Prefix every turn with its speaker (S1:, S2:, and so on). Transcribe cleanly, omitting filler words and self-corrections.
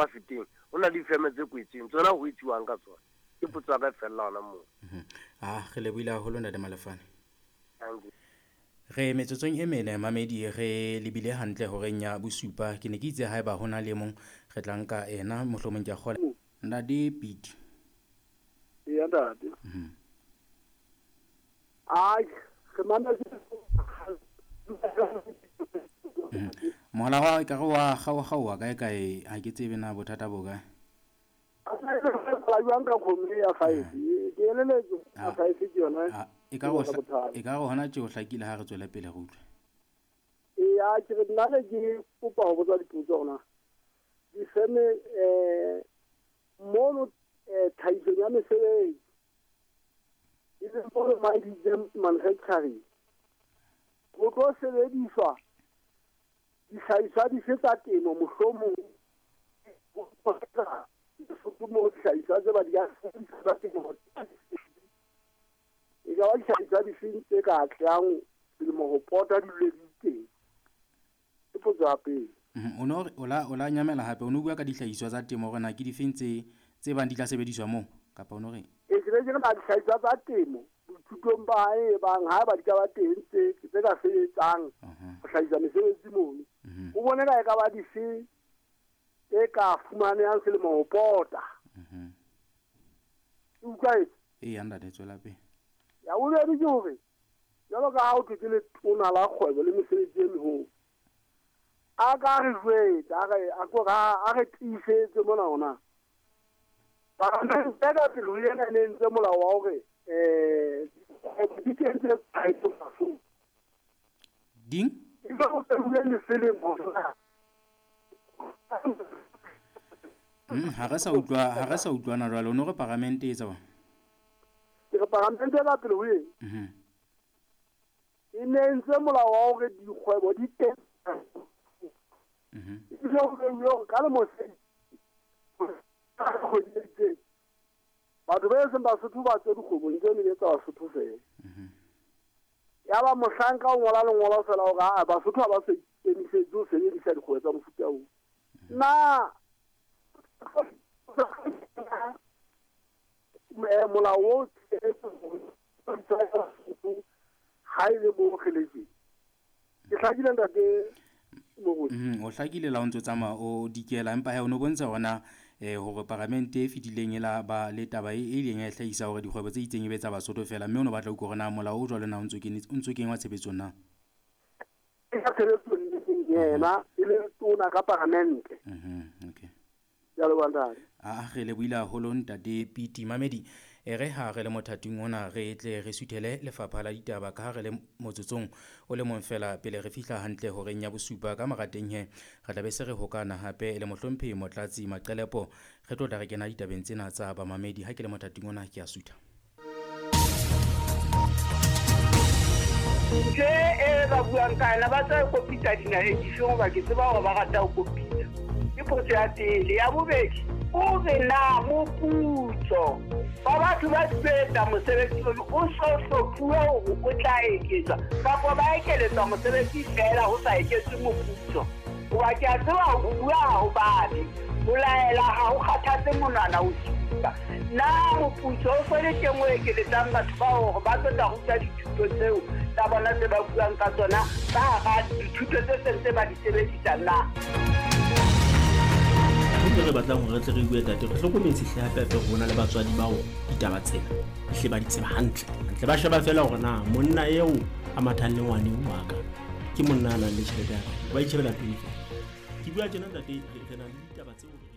S1: mafeteng ona difeme tse kwetseng tsona ho etsiwang ka tsona ke potsa ka fella ona mo
S2: re lebohile haholo ntate Malefane.
S1: thank you.
S2: Re metsotsong e mene mamedi re lebile hantle ho renya bosupa ke ne ke itse haeba hona le mong re tla nka ena mohlomong ke kgola nda di Pete
S3: ya ntate ai ke mana
S2: mohala wa ka wa gawa kae ha ke tsebe na bothata bo kae
S3: la jwang ka khomi ya 5 ke eleletse a 5 ke yona
S2: e ka go hona tšeo hlakile ha re tswela pele go utlwa
S3: ya ke re nna ke kopa go botsa dipotso ona di feme mono tlhahiso ya mesebetsi e le gore manufacturing go tlo sebediswa dihlahiswa dife tsa temo mohlomong mo dihlahiswa tse ba di ya sebedisa temo e ka ba dihlahiswa dife tse ka tlang selemo go pota dile di teng e potso ya pele
S2: o la nyamela hape o no bua ka dihlahiswa tsa temo gore na ke difeng tse bang di tla sebediswa mo kapa o no re
S3: e ke re ba dihlahiswa tsa temo thutong ba hae bang ha ba di ka ba teng tse ka sebetsang go hlahisa mesebetsi moo o bone ka e ka ba dife e ka fumanang selemo go pota utlwa
S2: e anda de tswela pe
S3: ya o le di hore jalo ka ha o ke le tona la kgwebo le mesebetsi e meholo a ka re jwetsa a re tisetse mona ona ba nna ka pelo yena ne ntse molao wa hore di tentse tsaitso mafu
S2: ding
S3: e ba o tsela le selemo
S2: ha re sa utlwana jwale o no re parliament e tsa ba
S3: ke re parliament ka pelo ho yena e ne ntse molao wa hore dikgwebo di teng ka le mose batho ba seng Basotho ba tse dikgwebong tse ne tsa Basotho fela ya ba mohlanka o ngola lengolo fela o ga Basotho ba se emisetse o sebedisa dikgwebo tsa mofuta o na molao ha ile mo kgeletse ke hlakile ntate
S2: o hlakile la o ntse tsamaya o dikela empa ha o no bontsha hona hore parliament e fitileng e la ba le taba e ileng ya hlahisa hore dikgwebo tse itseng e betsa Basotho fela mme o no batla go rena molao o jwale na o ntse keng wa tshebetsong na
S3: e ka tshebetsong yena ile tona ka parliament
S2: okay
S3: jalo bandane
S2: re le buila holo ntate Pete Mamedi re ha re le mothating ona re tle re suthele lefapha la ditaba ka ha re le motsotsong o le mong fela pele re fihla hantle ho renya bosupa ka marateng he re tla be se re hokana hape le mohlomphi motlatsi Maqelepo re tlo tla re kena ditabeng tsena tsa ba Mamedi ha ke le mothating ona ke a sutha
S4: ke ba buang kana ba tsa kopisa dinare di shong ba ke tseba hore ba rata go kopisa ke potso ya pele ya bobedi o be na moputso ba batho ba tseta mosebetsi o so hlophuwe hore o tla eketswa kapa ba ekeletsa mosebetsi fela ho sa eketswe moputso wa ke a tseba ho bua ha o bale o laela ha o kgathatse monwana o supa na moputso o fele teng o ekeletsang batho ba hore ba tla ruta dithuto tseo tsa bona tse ba buang ka tsona ba ga dithuto tse sentse ba di sebedisa na
S5: re batlang hore re tle re bue tate re hlokometse hle hape hape rona le batswadi bao ditaba tsena hle ba di tseba hantle ba sheba fela hore na monna eo a mathang le ngwane wa ka ke monna a nang le tjhelete ya ba itjhebela pele ke bua tjena tate re na le ditaba tseo